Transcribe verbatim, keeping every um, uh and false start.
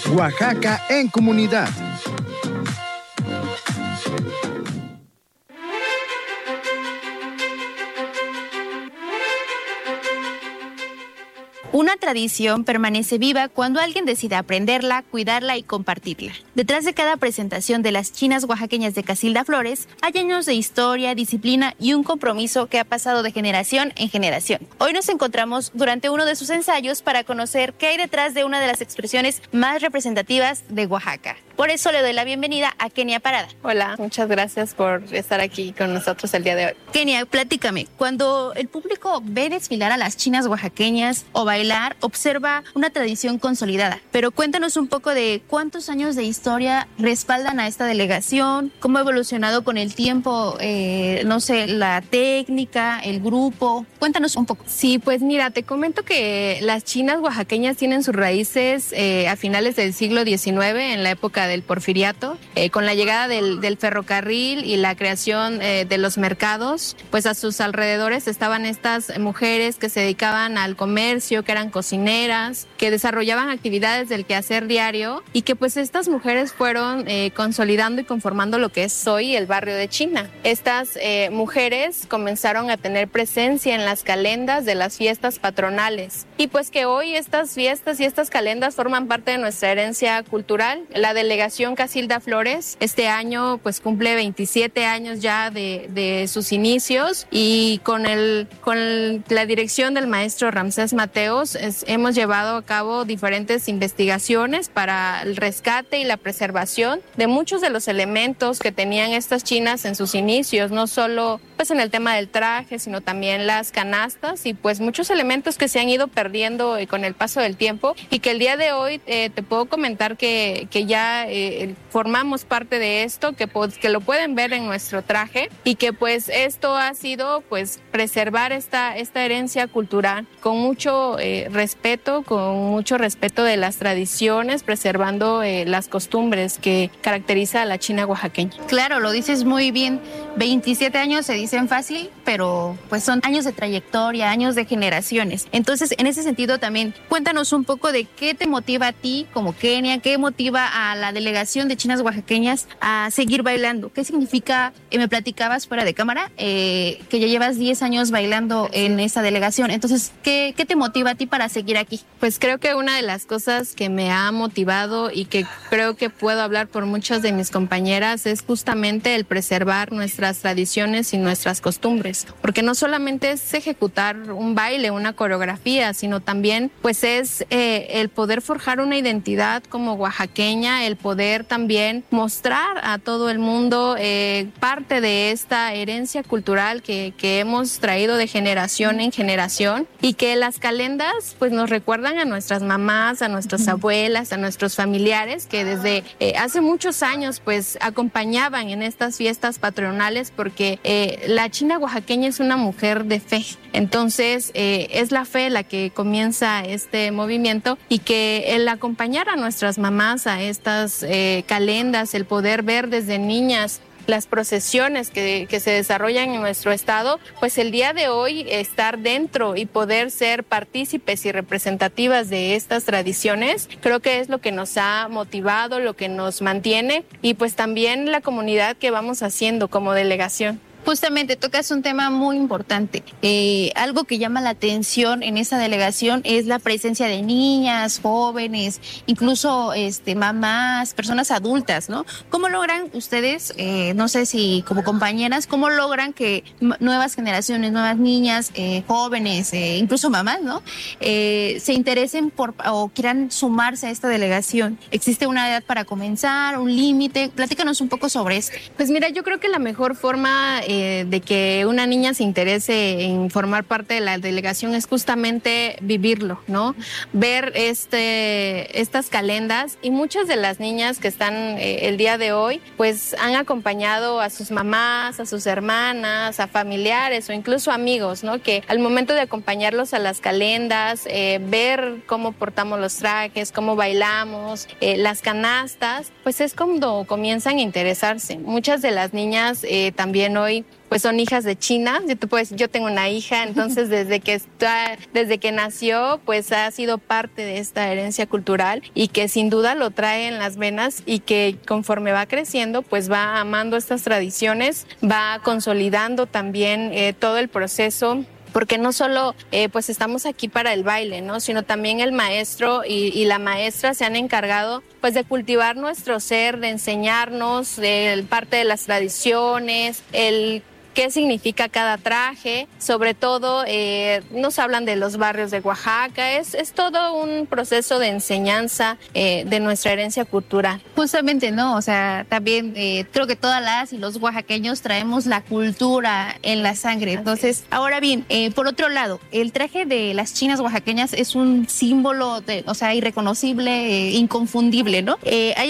Oaxaca en comunidad. Una tradición permanece viva cuando alguien decide aprenderla, cuidarla y compartirla. Detrás de cada presentación de las chinas oaxaqueñas de Casilda Flores hay años de historia, disciplina y un compromiso que ha pasado de generación en generación. Hoy nos encontramos durante uno de sus ensayos para conocer qué hay detrás de una de las expresiones más representativas de Oaxaca. Por eso le doy la bienvenida a Kenia Parada. Hola, muchas gracias por estar aquí con nosotros el día de hoy. Kenia, platícame, cuando el público ve desfilar a las chinas oaxaqueñas o bailar, observa una tradición consolidada. Pero cuéntanos un poco de cuántos años de historia respaldan a esta delegación, cómo ha evolucionado con el tiempo, eh, no sé, la técnica, el grupo. Cuéntanos un poco. Sí, pues mira, te comento que las chinas oaxaqueñas tienen sus raíces eh, a finales del siglo diecinueve, en la época del Porfiriato, eh, con la llegada del, del ferrocarril y la creación eh, de los mercados, pues a sus alrededores estaban estas mujeres que se dedicaban al comercio, que eran cocineras, que desarrollaban actividades del quehacer diario y que pues estas mujeres fueron eh, consolidando y conformando lo que es hoy el barrio de China. Estas eh, mujeres comenzaron a tener presencia en las calendas de las fiestas patronales y pues que hoy estas fiestas y estas calendas forman parte de nuestra herencia cultural. La delegación Casilda Flores este año pues cumple veintisiete años ya de, de sus inicios y con, el, con el, la dirección del maestro Ramsés Mateos es, hemos llevado a cabo diferentes investigaciones para el rescate y la preservación de muchos de los elementos que tenían estas chinas en sus inicios, no solo pues en el tema del traje, sino también las canastas y pues muchos elementos que se han ido perdiendo con el paso del tiempo y que el día de hoy eh, te puedo comentar que, que ya Eh, formamos parte de esto, que, que lo pueden ver en nuestro traje y que pues esto ha sido pues preservar esta, esta herencia cultural con mucho eh, respeto, con mucho respeto de las tradiciones, preservando eh, las costumbres que caracteriza a la china oaxaqueña. Claro, lo dices muy bien, veintisiete años se dicen fácil, pero pues son años de trayectoria, años de generaciones. Entonces, en ese sentido también, cuéntanos un poco de qué te motiva a ti como Kenia, qué motiva a la delegación de chinas oaxaqueñas a seguir bailando. ¿Qué significa? Eh, me platicabas fuera de cámara eh, que ya llevas diez años bailando en esta delegación. Entonces, ¿qué, ¿qué te motiva a ti para seguir aquí? Pues creo que una de las cosas que me ha motivado y que creo que puedo hablar por muchas de mis compañeras es justamente el preservar nuestras tradiciones y nuestras costumbres. Porque no solamente es ejecutar un baile, una coreografía, sino también pues es eh, el poder forjar una identidad como oaxaqueña, el poder también mostrar a todo el mundo eh, parte de esta herencia cultural que, que hemos traído de generación en generación y que las calendas pues nos recuerdan a nuestras mamás, a nuestras abuelas, a nuestros familiares que desde eh, hace muchos años pues acompañaban en estas fiestas patronales porque eh, la china oaxaqueña es una mujer de fe. Entonces eh, es la fe la que comienza este movimiento y que el acompañar a nuestras mamás a estas eh, calendas, el poder ver desde niñas las procesiones que, que se desarrollan en nuestro estado, pues el día de hoy estar dentro y poder ser partícipes y representativas de estas tradiciones, creo que es lo que nos ha motivado, lo que nos mantiene y pues también la comunidad que vamos haciendo como delegación. Justamente tocas un tema muy importante. Eh, algo que llama la atención en esta delegación es la presencia de niñas, jóvenes, incluso este, mamás, personas adultas, ¿no? ¿Cómo logran ustedes, eh, no sé si como compañeras, cómo logran que nuevas generaciones, nuevas niñas, eh, jóvenes, eh, incluso mamás, ¿no? Eh, se interesen por o quieran sumarse a esta delegación? ¿Existe una edad para comenzar, un límite? Platícanos un poco sobre esto. Pues mira, yo creo que la mejor forma eh, de que una niña se interese en formar parte de la delegación es justamente vivirlo, ¿no? Ver este, estas calendas y muchas de las niñas que están eh, el día de hoy, pues han acompañado a sus mamás, a sus hermanas, a familiares o incluso amigos, ¿no? Que al momento de acompañarlos a las calendas, eh, ver cómo portamos los trajes, cómo bailamos, eh, las canastas, pues es cuando comienzan a interesarse. Muchas de las niñas eh, también hoy pues son hijas de China. Yo te puedo decir, yo tengo una hija, entonces desde que está, desde que nació, pues ha sido parte de esta herencia cultural y que sin duda lo trae en las venas y que conforme va creciendo, pues va amando estas tradiciones, va consolidando también eh, todo el proceso. Porque no solo eh, pues estamos aquí para el baile, ¿no? Sino también el maestro y, y la maestra se han encargado pues de cultivar nuestro ser, de enseñarnos de parte de las tradiciones, el qué significa cada traje, sobre todo eh, nos hablan de los barrios de Oaxaca, es, es todo un proceso de enseñanza eh, de nuestra herencia cultural. Justamente, ¿no? O sea, también eh, creo que todas las y los oaxaqueños traemos la cultura en la sangre. Entonces, ahora bien, eh, por otro lado, el traje de las chinas oaxaqueñas es un símbolo, de, o sea, irreconocible, eh, inconfundible, ¿no? Eh, hay